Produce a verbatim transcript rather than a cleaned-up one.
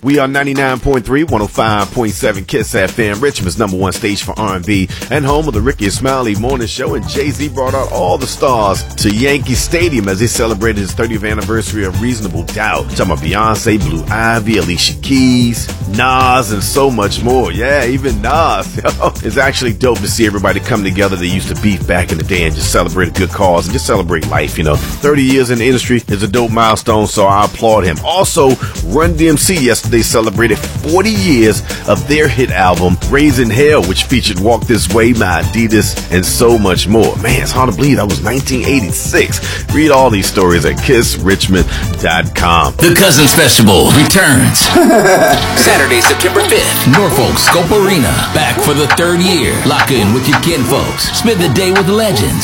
We are ninety-nine point three, one oh five point seven KISS F M, Richmond's number one station for R and B, and home of the Ricky and Smiley Morning Show. And Jay-Z brought out all the stars to Yankee Stadium as they celebrated his thirtieth anniversary of Reasonable Doubt. Talking about Beyonce, Blue Ivy, Alicia Keys, Nas, and so much more. Yeah, even Nas. It's actually dope to see everybody come together. They used to beef back in the day and just celebrate a good cause and just celebrate life, you know. thirty years in the industry is a dope milestone, so I applaud him. Also, Run D M C yesterday celebrated forty years of their hit album, Raising Hell, which featured Walk This Way, My Adidas, and so much more. Man, it's hard to believe that was nineteen eighty-six. Read all these stories at kiss richmond dot com. The Cousins Festival returns Saturday, September fifth, Norfolk Scope Arena. Back for the third year. Lock in with your kinfolks. Spend the day with legends.